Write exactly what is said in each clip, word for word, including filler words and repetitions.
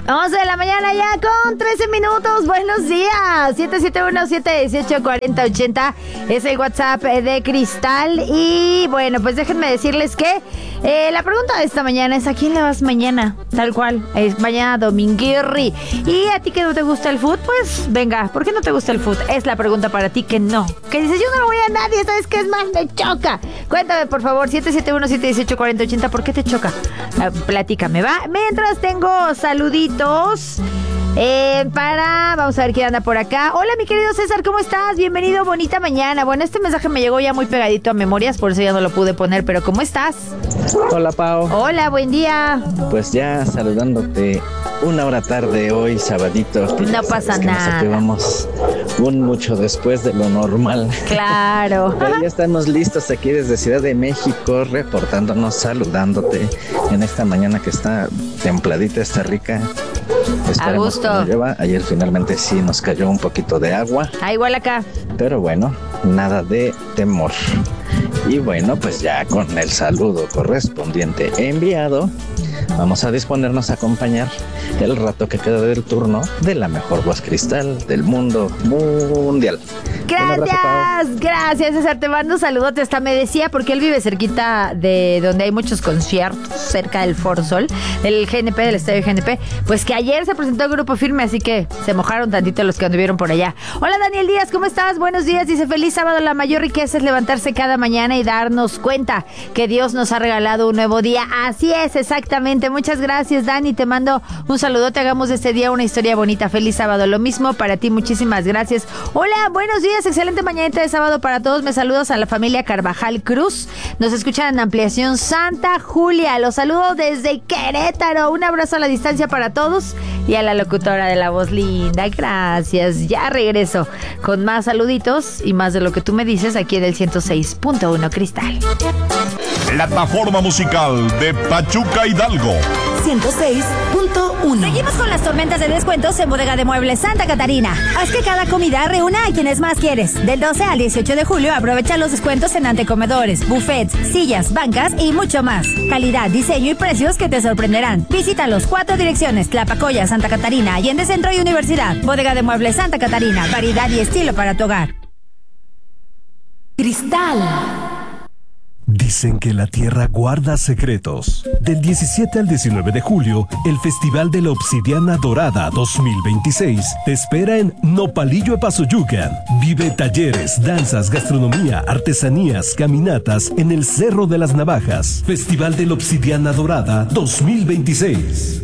once de la mañana ya con trece minutos. Buenos días. siete siete uno, siete uno ocho, cuatro cero ocho cero es el WhatsApp de Cristal. Y bueno, pues déjenme decirles que eh, la pregunta de esta mañana es: ¿a quién le vas mañana? Tal cual, es mañana dominguirri. Y a ti que no te gusta el fútbol, pues venga, ¿por qué no te gusta el fútbol? Es la pregunta para ti que no. Que dices, yo no lo voy a nadie, ¿sabes qué es más? Me choca. Cuéntame, por favor, siete siete uno, siete uno ocho, cuatro cero ocho cero, ¿por qué te choca? Uh, platícame, ¿va? Mientras tengo saluditos eh, para... Vamos a ver quién anda por acá. Hola, mi querido César, ¿cómo estás? Bienvenido, bonita mañana. Bueno, este mensaje me llegó ya muy pegadito a memorias, por eso ya no lo pude poner, pero ¿cómo estás? Hola, Pau. Hola, buen día. Pues ya saludándote una hora tarde hoy, sabadito. No pasa que nada. Nos activamos un mucho después de lo normal. Claro. Pero ya estamos listos aquí desde Ciudad de México, reportándonos, saludándote en esta mañana que está templadita, está rica. Esperemos que no llueva. Ayer finalmente sí nos cayó un poquito de agua. Ah, igual acá. Pero bueno, nada de temor. Y bueno, pues ya con el saludo correspondiente enviado, vamos a disponernos a acompañar el rato que queda del turno de la mejor voz cristal del mundo mundial. Gracias, abrazo, gracias, César. Te mando saludotes. Hasta me decía, porque él vive cerquita de donde hay muchos conciertos, cerca del Foro Sol, del G N P, del estadio G N P, pues que ayer se presentó el Grupo Firme, así que se mojaron tantito los que anduvieron por allá. Hola, Daniel Díaz, ¿cómo estás? Buenos días. Dice, feliz sábado. La mayor riqueza es levantarse cada mañana y darnos cuenta que Dios nos ha regalado un nuevo día. Así es, exactamente. Muchas gracias, Dani. Te mando un saludote. Hagamos de este día una historia bonita. Feliz sábado. Lo mismo para ti. Muchísimas gracias. Hola, buenos días. Excelente mañanita de sábado para todos. Me saludos a la familia Carvajal Cruz. Nos escuchan en Ampliación Santa Julia. Los saludo desde Querétaro. Un abrazo a la distancia para todos. Y a la locutora de la voz linda. Gracias. Ya regreso con más saluditos y más de lo que tú me dices aquí en el ciento seis punto uno Cristal. Plataforma musical de Pachuca Hidalgo. ciento seis punto uno. Seguimos con las tormentas de descuentos en Bodega de Muebles Santa Catarina. Haz que cada comida reúna a quienes más quieres. Del doce al dieciocho de julio aprovecha los descuentos en antecomedores, buffets, sillas, bancas y mucho más. Calidad, diseño y precios que te sorprenderán. Visita los cuatro direcciones: Tlapacoya, Santa Catarina, Allende Centro y Universidad. Bodega de Muebles Santa Catarina. Variedad y estilo para tu hogar. Cristal. Dicen que la tierra guarda secretos. Del diecisiete al diecinueve de julio, el Festival de la Obsidiana Dorada dos mil veintiséis te espera en Nopalillo Epazoyucan. Vive talleres, danzas, gastronomía, artesanías, caminatas en el Cerro de las Navajas. Festival de la Obsidiana Dorada dos mil veintiséis.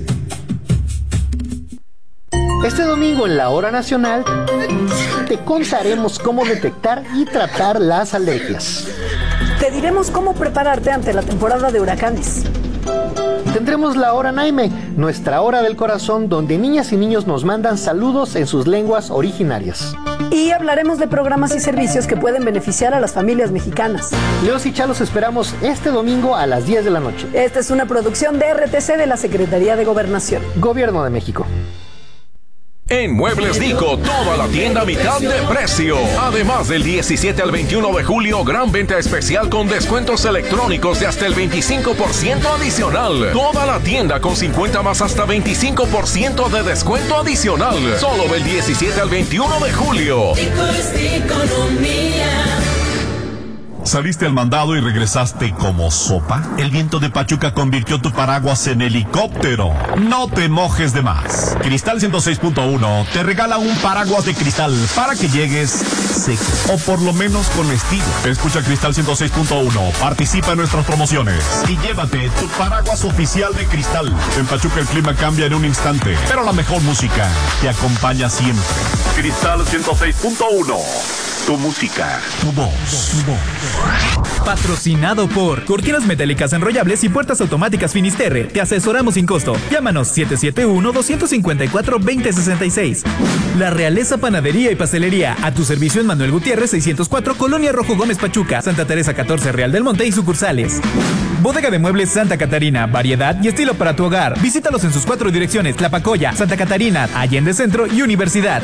Este domingo en la Hora Nacional te contaremos cómo detectar y tratar las alergias. Te diremos cómo prepararte ante la temporada de huracanes. Tendremos la Hora Naime, nuestra hora del corazón, donde niñas y niños nos mandan saludos en sus lenguas originarias. Y hablaremos de programas y servicios que pueden beneficiar a las familias mexicanas. Leos y Chalos esperamos este domingo a las diez de la noche. Esta es una producción de R T C de la Secretaría de Gobernación. Gobierno de México. En Muebles Dico, toda la tienda a mitad de precio. Además, del diecisiete al veintiuno de julio, gran venta especial con descuentos electrónicos de hasta el veinticinco por ciento adicional. Toda la tienda con cincuenta más hasta veinticinco por ciento de descuento adicional. Solo del diecisiete al veintiuno de julio. Dico es economía. ¿Saliste al mandado y regresaste como sopa? El viento de Pachuca convirtió tu paraguas en helicóptero. No te mojes de más. Cristal ciento seis punto uno te regala un paraguas de cristal para que llegues seco, o por lo menos con estilo. Escucha Cristal ciento seis punto uno, participa en nuestras promociones y llévate tu paraguas oficial de Cristal. En Pachuca el clima cambia en un instante, pero la mejor música te acompaña siempre. Cristal ciento seis punto uno. Tu música, tu voz, tu voz. Patrocinado por Cortinas Metálicas Enrollables y Puertas Automáticas Finisterre. Te asesoramos sin costo. Llámanos siete siete uno, dos cinco cuatro, dos cero seis seis. La Realeza Panadería y Pastelería. A tu servicio en Manuel Gutiérrez seiscientos cuatro, Colonia Rojo Gómez Pachuca, Santa Teresa catorce, Real del Monte y sucursales. Bodega de Muebles Santa Catarina. Variedad y estilo para tu hogar. Visítalos en sus cuatro direcciones: Tlapacoya, Santa Catarina, Allende Centro y Universidad.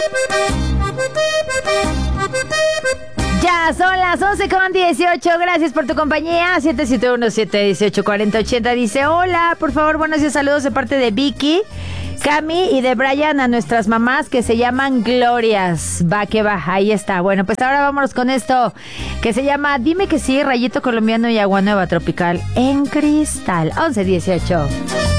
Ya son las once con dieciocho. Gracias por tu compañía. siete siete uno, siete uno ocho, cuatro cero ocho cero dice: hola, por favor, buenos días, saludos de parte de Vicky. Cami y de Brian a nuestras mamás que se llaman Glorias. Va que va, ahí está. Bueno, pues ahora vámonos con esto que se llama Dime que sí, Rayito Colombiano y Agua Nueva Tropical en Cristal. once dieciocho.